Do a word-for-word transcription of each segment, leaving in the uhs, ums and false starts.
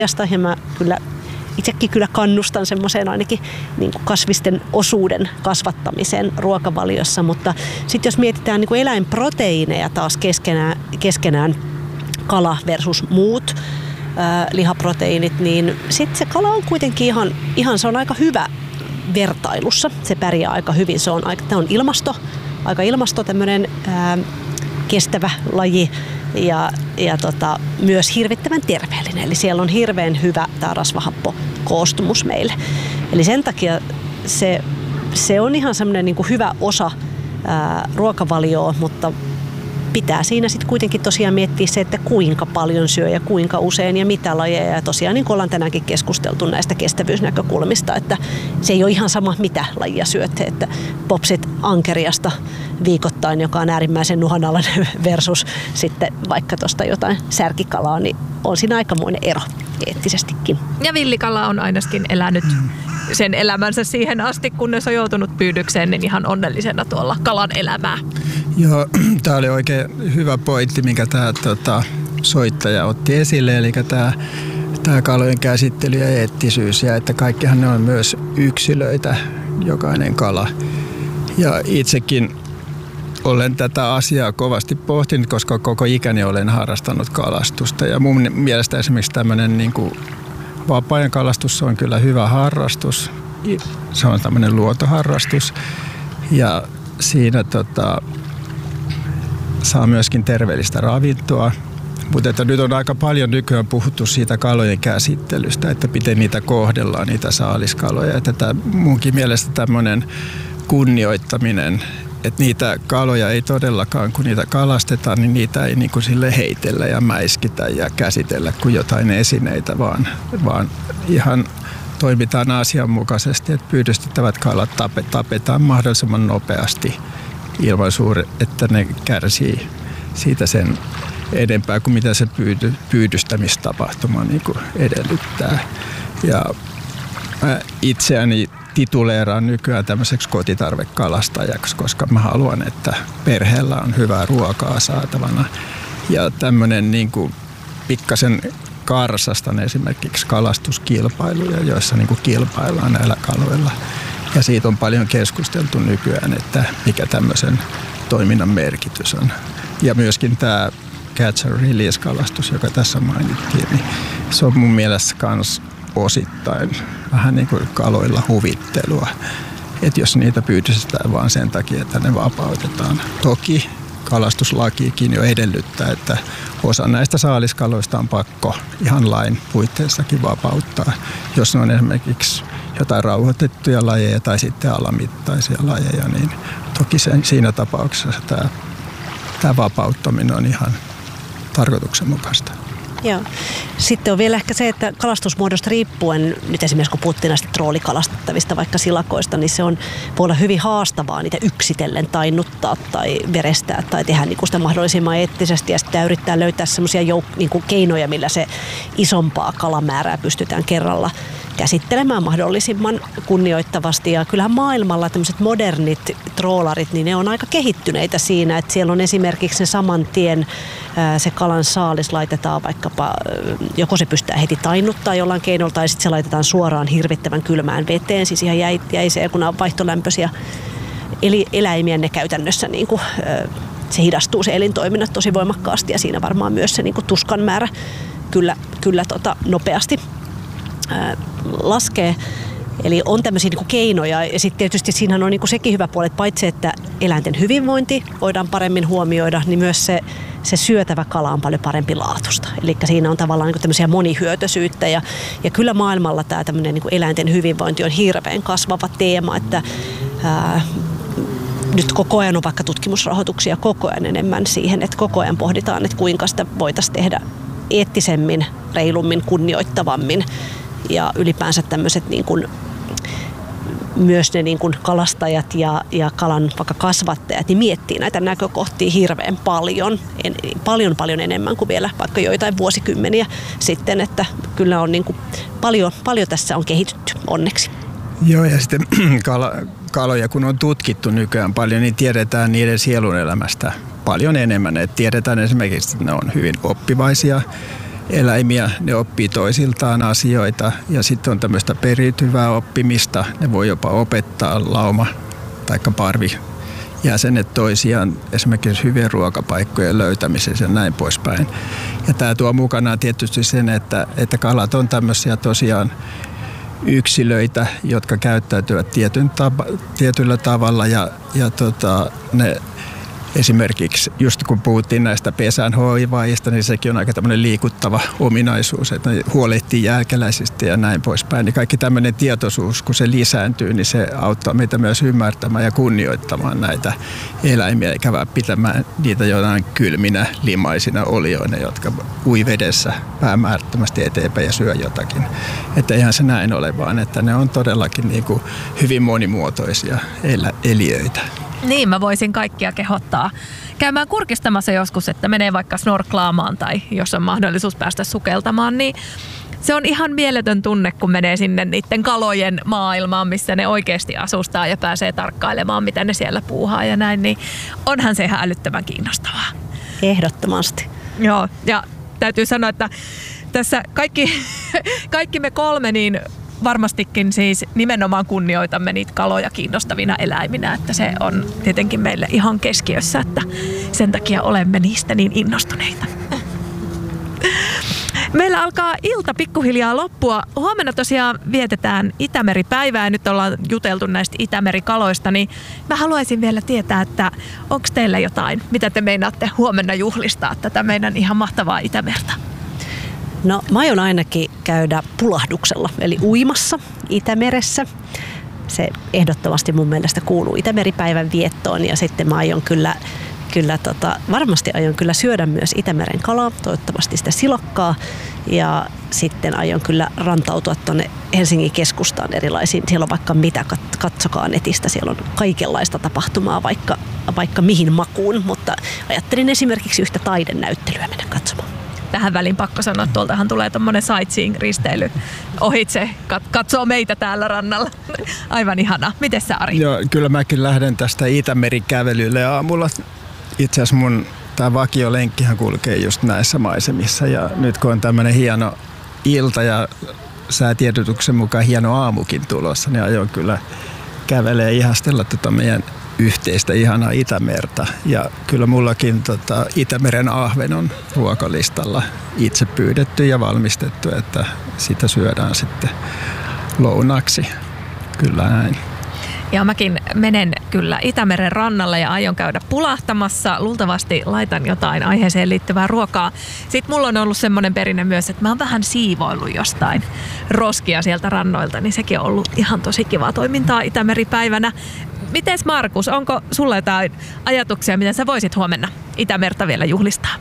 Ja mä kyllä itsekin kyllä kannustan semmoiseen ainakin niin kuin kasvisten osuuden kasvattamiseen ruokavaliossa, mutta sitten jos mietitään niin kuin eläinproteiineja taas keskenään, keskenään kala versus muut ää, lihaproteiinit, niin sitten se kala on kuitenkin ihan, ihan se on aika hyvä vertailussa. Se pärjää aika hyvin. Se on, aika, tämä on ilmasto, aika ilmasto tämmöinen ää, kestävä laji. Ja, ja tota, myös hirvittävän terveellinen. Eli siellä on hirveän hyvä tämä rasvahappokoostumus meille. Eli sen takia se, se on ihan semmoinen niin kuin hyvä osa ää, ruokavalioa, mutta pitää siinä sitten kuitenkin tosiaan miettiä se, että kuinka paljon syö ja kuinka usein ja mitä lajeja. Ja tosiaan niin kuin ollaan tänäänkin keskusteltu näistä kestävyysnäkökulmista, että se ei ole ihan sama mitä lajia syöt. Että popsit ankeriasta viikoittain, joka on äärimmäisen nuhanalainen versus sitten vaikka tuosta jotain särkikalaa, niin on siinä aikamoinen ero eettisestikin. Ja villikala on ainakin elänyt sen elämänsä siihen asti, kunnes on joutunut pyydykseen, niin ihan onnellisena tuolla kalan elämää. Joo, tämä oli oikein hyvä pointti, minkä tämä tota, soittaja otti esille, eli tämä, tämä kalojen käsittely ja eettisyys, ja että kaikkihan ne on myös yksilöitä, jokainen kala. Ja itsekin olen tätä asiaa kovasti pohtinut, koska koko ikäni olen harrastanut kalastusta, ja mun mielestä esimerkiksi tämmöinen niin kuin vapaa-ajan kalastus on kyllä hyvä harrastus. Se on tämmöinen luontoharrastus ja siinä tota, saa myöskin terveellistä ravintoa. Mutta että nyt on aika paljon nykyään puhuttu siitä kalojen käsittelystä, että miten niitä kohdellaan, niitä saaliskaloja. Että tämä, munkin mielestä tämmöinen kunnioittaminen, että niitä kaloja ei todellakaan, kun niitä kalastetaan, niin niitä ei niin kuin sille heitellä ja mäiskitä ja käsitellä kuin jotain esineitä, vaan, vaan ihan toimitaan asianmukaisesti, että pyydystettävät kalat tapetaan mahdollisimman nopeasti ilman suuri, että ne kärsii siitä sen enempää kuin mitä se pyydy, pyydystämistapahtuma niin kuin edellyttää. Ja mä itseäni tituleeraan nykyään tämmöiseksi kotitarvekalastajaksi, koska mä haluan, että perheellä on hyvää ruokaa saatavana. Ja tämmöinen niin kuin pikkasen karsastan esimerkiksi kalastuskilpailuja, joissa niin kuin kilpaillaan näillä kaloilla. Ja siitä on paljon keskusteltu nykyään, että mikä tämmöisen toiminnan merkitys on. Ja myöskin tämä catch and release -kalastus, joka tässä mainittiin, niin se on mun mielestä kans osittain vähän niin kuin kaloilla huvittelua. Että jos niitä pyydystetään vaan sen takia, että ne vapautetaan. Toki kalastuslakiikin jo edellyttää, että osa näistä saaliskaloista on pakko ihan lain puitteissakin vapauttaa, jos ne on esimerkiksi jotain rauhoitettuja lajeja tai sitten alamittaisia lajeja, niin toki sen, siinä tapauksessa tämä, tämä vapauttaminen on ihan tarkoituksenmukaista. Joo. Sitten on vielä ehkä se, että kalastusmuodosta riippuen, nyt esimerkiksi kun puhuttiin näistä troolikalastettavista vaikka silakoista, niin se on, voi olla hyvin haastavaa niitä yksitellen tainnuttaa tai verestää tai tehdä niin kuin sitä mahdollisimman eettisesti ja sitten yrittää löytää semmoisia jouk- niin kuin keinoja, millä se isompaa kalamäärää pystytään kerralla käsittelemään mahdollisimman kunnioittavasti. Ja kyllähän maailmalla tämmöiset modernit troolarit, niin ne on aika kehittyneitä siinä, että siellä on esimerkiksi se saman tien se kalan saalis laitetaan vaikkapa, joko se pystytään heti tainnuttaa jollain keinolla tai sitten se laitetaan suoraan hirvittävän kylmään veteen, siis ihan jäiseen, kun on vaihtolämpöisiä eli eläimiä ne käytännössä niin kuin, se hidastuu se elintoiminnat tosi voimakkaasti ja siinä varmaan myös se niin kuin tuskan määrä kyllä, kyllä tota, nopeasti ää, laskee. Eli on tämmöisiä niin kuin keinoja ja sitten tietysti siinä on niin kuin sekin hyvä puoli, että paitsi että eläinten hyvinvointi voidaan paremmin huomioida, niin myös se, se syötävä kala on paljon parempi laatusta. Eli siinä on tavallaan niin kuin tämmöisiä monihyötyisyyttä ja, ja kyllä maailmalla tämä tämmöinen niin kuin eläinten hyvinvointi on hirveän kasvava teema, että ää, nyt koko ajan on vaikka tutkimusrahoituksia koko ajan enemmän siihen, että koko ajan pohditaan, että kuinka sitä voitaisiin tehdä eettisemmin, reilummin, kunnioittavammin ja ylipäänsä tämmöiset niin kuin myös ne niin kuin kalastajat ja, ja kalan vaikka kasvattajat niin miettii näitä näkökohtia hirveän paljon, en, paljon paljon enemmän kuin vielä vaikka joitain vuosikymmeniä sitten, että kyllä on niin kuin paljon, paljon tässä on kehitytty onneksi. Joo, ja sitten kala, kaloja kun on tutkittu nykyään paljon, niin tiedetään niiden sielunelämästä paljon enemmän. Et tiedetään esimerkiksi, että ne on hyvin oppivaisia, eläimiä, ne oppii toisiltaan asioita ja sitten on tämmöistä periytyvää oppimista. Ne voi jopa opettaa lauma tai parvi jäsenet toisiaan esimerkiksi hyvien ruokapaikkojen löytämisessä ja näin poispäin. Ja tämä tuo mukanaan tietysti sen, että, että kalat on tämmöisiä tosiaan yksilöitä, jotka käyttäytyvät tietyn tapa, tietyllä tavalla ja, ja tota, ne esimerkiksi just kun puhuttiin näistä pesän hoivaajista, niin sekin on aika tämmöinen liikuttava ominaisuus, että ne huolehtii jälkeläisistä ja näin poispäin. Niin kaikki tämmöinen tietoisuus, kun se lisääntyy, niin se auttaa meitä myös ymmärtämään ja kunnioittamaan näitä eläimiä, eikä vaan pitämään niitä jotain kylminä, limaisina olioina, jotka ui vedessä päämäärättömästi eteenpäin ja syö jotakin. Että eihän se näin ole, vaan että ne on todellakin niin kuin hyvin monimuotoisia elä- eliöitä. Niin, mä voisin kaikkia kehottaa käymään kurkistamassa joskus, että menee vaikka snorklaamaan tai jos on mahdollisuus päästä sukeltamaan, niin se on ihan mieletön tunne, kun menee sinne niiden kalojen maailmaan, missä ne oikeasti asustaa ja pääsee tarkkailemaan, mitä ne siellä puuhaa ja näin, niin onhan se ihan älyttömän kiinnostavaa. Ehdottomasti. Joo, ja täytyy sanoa, että tässä kaikki, kaikki me kolme, niin varmastikin siis nimenomaan kunnioitamme niitä kaloja kiinnostavina eläiminä, että se on tietenkin meille ihan keskiössä, että sen takia olemme niistä niin innostuneita. Meillä alkaa ilta pikkuhiljaa loppua. Huomenna tosiaan vietetään Itämeri-päivää ja nyt ollaan juteltu näistä Itämerikaloista, niin mä haluaisin vielä tietää, että onko teillä jotain, mitä te meinaatte huomenna juhlistaa tätä meidän ihan mahtavaa Itämerta? No mä aion ainakin käydä pulahduksella, eli uimassa Itämeressä. Se ehdottomasti mun mielestä kuuluu Itämeripäivän viettoon ja sitten mä aion kyllä, kyllä tota, varmasti aion kyllä syödä myös Itämeren kalaa, toivottavasti sitä silakkaa. Ja sitten aion kyllä rantautua tuonne Helsingin keskustaan erilaisiin. Siellä on vaikka mitä, katsokaa netistä, siellä on kaikenlaista tapahtumaa vaikka, vaikka mihin makuun, mutta ajattelin esimerkiksi yhtä taidenäyttelyä mennä katsomaan. Tähän väliin pakko sanoa, että tuoltahan tulee tommonen sightseeing-risteily ohitse, katsoo meitä täällä rannalla. Aivan ihana. Miten sä, Ari? Joo, kyllä mäkin lähden tästä Itämeri-kävelylle aamulla. Itse asiassa mun tää vakiolenkkihän kulkee just näissä maisemissa ja nyt kun on tämmönen hieno ilta ja säätiedotuksen mukaan hieno aamukin tulossa, niin aion kyllä kävelee ihastella tätä meidän yhteistä ihanaa Itämerta. Ja kyllä mullakin tota, Itämeren ahven on ruokalistalla itse pyydetty ja valmistettu, että sitä syödään sitten lounaksi. Kyllä näin. Ja mäkin menen kyllä Itämeren rannalle ja aion käydä pulahtamassa. Luultavasti laitan jotain aiheeseen liittyvää ruokaa. Sitten mulla on ollut semmoinen perinne myös, että mä oon vähän siivoillut jostain roskia sieltä rannoilta, niin sekin on ollut ihan tosi kivaa toimintaa Itämeripäivänä. Mites Markus, onko sulla jotain ajatuksia, miten sä voisit huomenna Itämerta vielä juhlistaa?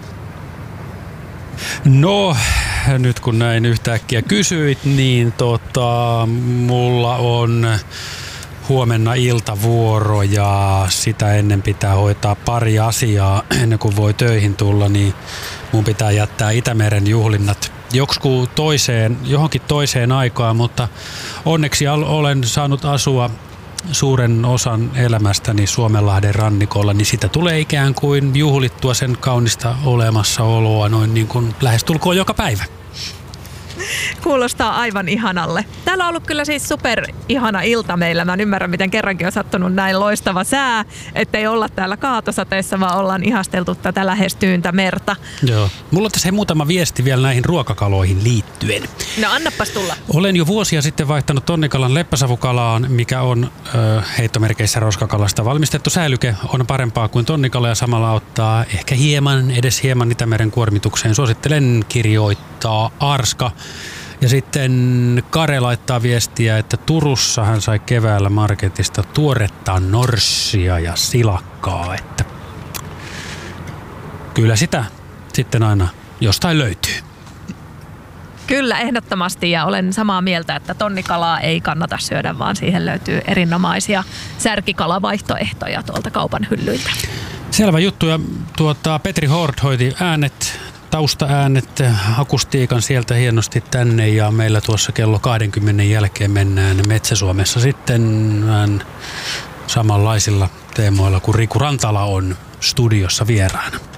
No, nyt kun näin yhtäkkiä kysyit, niin tota, mulla on huomenna iltavuoro ja sitä ennen pitää hoitaa pari asiaa ennen kuin voi töihin tulla, niin mun pitää jättää Itämeren juhlinnat joksikin toiseen, johonkin toiseen aikaan, mutta onneksi olen saanut asua suuren osan elämästäni Suomenlahden rannikolla, niin sitä tulee ikään kuin juhlittua sen kaunista olemassaoloa noin niin kuin lähestulkoon joka päivä. Kuulostaa aivan ihanalle. Täällä on ollut kyllä siis super ihana ilta meillä. Mä en ymmärrä, miten kerrankin on sattunut näin loistava sää, ettei olla täällä kaatosateessa, vaan ollaan ihasteltu tätä lähestyyntä merta. Joo. Mulla on tässä muutama viesti vielä näihin ruokakaloihin liittyen. No annapas tulla. Olen jo vuosia sitten vaihtanut tonnikalan leppäsavukalaan, mikä on ö, heittomerkeissä roskakalasta valmistettu säilyke. On parempaa kuin tonnikala ja samalla auttaa ehkä hieman, edes hieman Itämeren kuormitukseen. Suosittelen, kirjoittaa Arska. Ja sitten Kare laittaa viestiä, että Turussa hän sai keväällä marketista tuoretta norssia ja silakkaa. Että kyllä sitä sitten aina jostain löytyy. Kyllä, ehdottomasti, ja olen samaa mieltä, että tonnikalaa ei kannata syödä, vaan siihen löytyy erinomaisia särkikalavaihtoehtoja tuolta kaupan hyllyiltä. Selvä juttu, ja tuota, Petri Hord hoiti äänet, taustaäänet, akustiikan sieltä hienosti tänne, ja meillä tuossa kello kaksikymmentä jälkeen mennään Metsä-Suomessa sitten samanlaisilla teemoilla, kun Riku Rantala on studiossa vieraana.